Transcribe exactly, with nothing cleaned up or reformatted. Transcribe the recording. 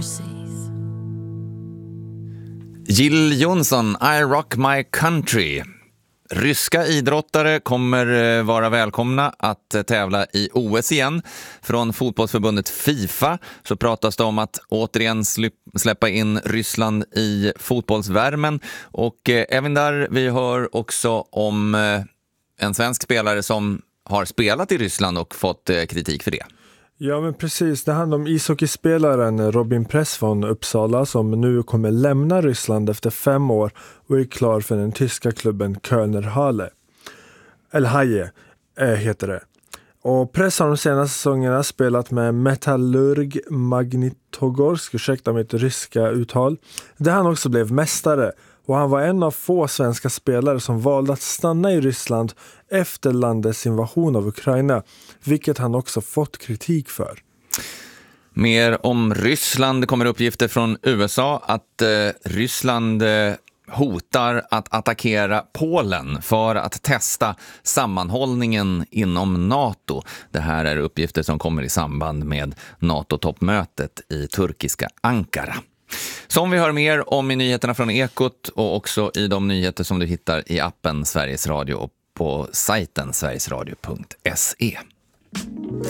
overseas. Jill Johnson, I Rock My Country. Ryska idrottare kommer vara välkomna att tävla i O S igen. Från fotbollsförbundet FIFA så pratas det om att återigen släppa in Ryssland i fotbollsvärmen. Och även där vi hör också om en svensk spelare som har spelat i Ryssland och fått kritik för det. Ja, men precis. Det handlar om ishockeyspelaren Robin Press från Uppsala som nu kommer lämna Ryssland efter fem år och är klar för den tyska klubben Kölner Halle. Eller Haie äh, heter det. Och Press har de senaste säsongerna spelat med Metallurg Magnitogorsk, ursäkta mitt ryska uttal, där han också blev mästare. Och han var en av få svenska spelare som valde att stanna i Ryssland efter landets invasion av Ukraina, vilket han också fått kritik för. Mer om Ryssland. Det kommer uppgifter från U S A att eh, Ryssland eh, hotar att attackera Polen för att testa sammanhållningen inom NATO. Det här är uppgifter som kommer i samband med NATO-toppmötet i turkiska Ankara. Som vi hör mer om i nyheterna från Ekot och också i de nyheter som du hittar i appen Sveriges Radio och på sajten sverigesradio punkt se.